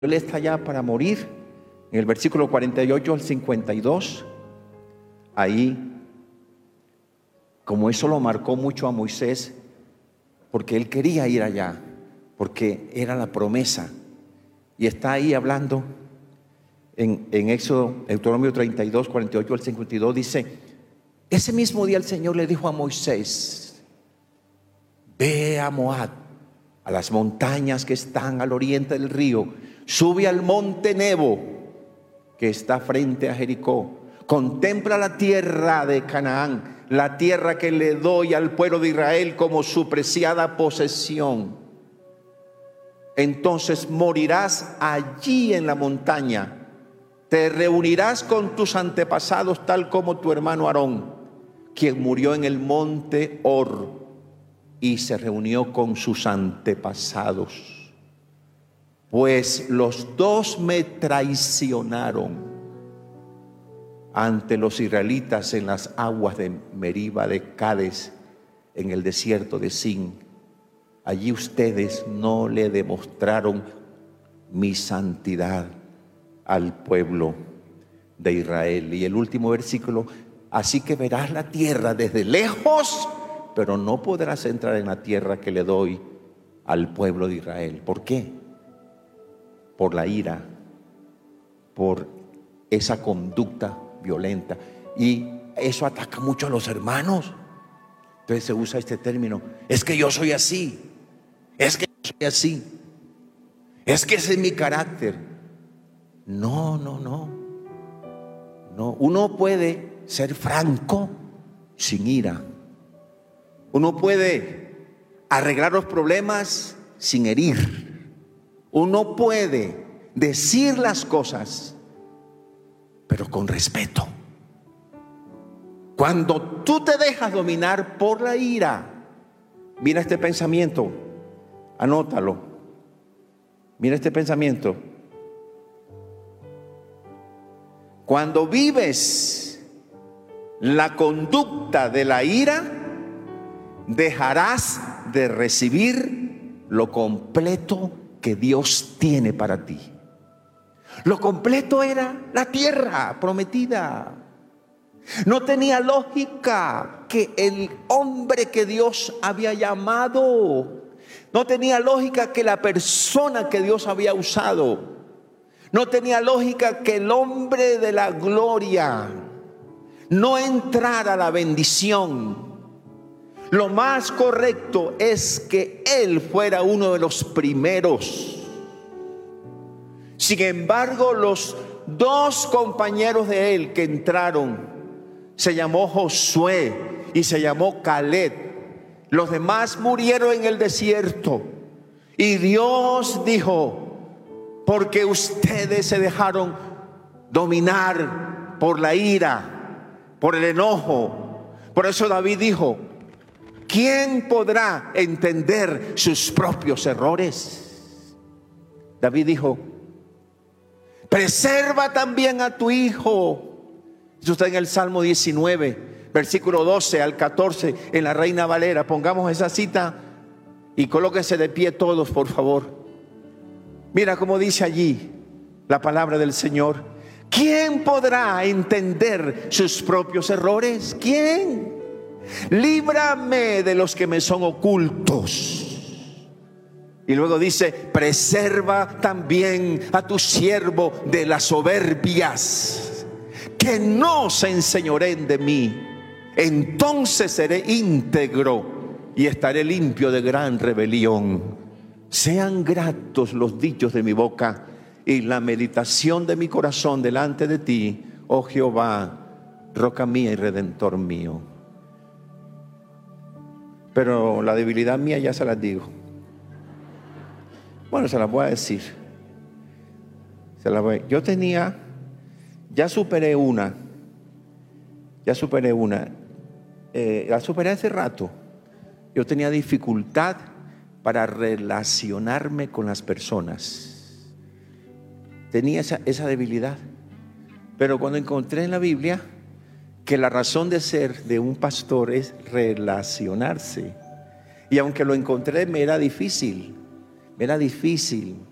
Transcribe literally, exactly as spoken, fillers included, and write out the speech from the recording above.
Él está ya para morir, en el versículo cuarenta y ocho al cincuenta y dos, ahí, como eso lo marcó mucho a Moisés, porque él quería ir allá, porque era la promesa, y está ahí hablando en, en Éxodo, Deuteronomio treinta y dos, cuarenta y ocho al cincuenta y dos, dice: ese mismo día el Señor le dijo a Moisés: ve a Moab, a las montañas que están al oriente del río, sube al monte Nebo, que está frente a Jericó, contempla la tierra de Canaán, la tierra que le doy al pueblo de Israel como su preciada posesión. Entonces morirás allí en la montaña, te reunirás con tus antepasados, tal como tu hermano Aarón, quien murió en el monte Hor y se reunió con sus antepasados. Pues los dos me traicionaron ante los israelitas en las aguas de Meriba de Cades, en el desierto de Sin. Allí ustedes no le demostraron mi santidad al pueblo de Israel. Y el último versículo: así que verás la tierra desde lejos, pero no podrás entrar en la tierra que le doy al pueblo de Israel. ¿Por qué? Por la ira, por esa conducta violenta. Y eso ataca mucho a los hermanos. Entonces se usa este término: es que yo soy así, es que yo soy así, es que ese es mi carácter. No, no, no, no. Uno puede ser franco sin ira. Uno puede arreglar los problemas sin herir. Uno puede decir las cosas, pero con respeto. Cuando tú te dejas dominar por la ira, mira este pensamiento, anótalo. Mira este pensamiento. Cuando vives la conducta de la ira, dejarás de recibir lo completo que Dios tiene para ti. Lo completo era la tierra prometida. No tenía lógica que el hombre que Dios había llamado, no tenía lógica que la persona que Dios había usado, no tenía lógica que el hombre de la gloria no entrara a la bendición. Lo más correcto es que él fuera uno de los primeros. Sin embargo, los dos compañeros de él que entraron, se llamó Josué y se llamó Caleb. Los demás murieron en el desierto. Y Dios dijo: porque ustedes se dejaron dominar por la ira, por el enojo. Por eso David dijo: ¿quién podrá entender sus propios errores? David dijo: preserva también a tu hijo. Eso está en el Salmo diecinueve, versículo doce al catorce, en la Reina Valera. Pongamos esa cita y colóquense de pie todos, por favor. Mira cómo dice allí la palabra del Señor: ¿quién podrá entender sus propios errores? ¿Quién? Líbrame de los que me son ocultos. Y luego dice: preserva también a tu siervo de las soberbias, que no se enseñoreen de mí. Entonces seré íntegro y estaré limpio de gran rebelión. Sean gratos los dichos de mi boca y la meditación de mi corazón delante de ti, oh Jehová, roca mía y redentor mío. Pero la debilidad mía ya se las digo. Bueno, se las voy a decir. Se las voy. Yo tenía, ya superé una, ya superé una, eh, la superé hace rato. Yo tenía dificultad para relacionarme con las personas. Tenía esa, esa debilidad. Pero cuando encontré en la Biblia que la razón de ser de un pastor es relacionarse, y aunque lo encontré, me era difícil, me era difícil.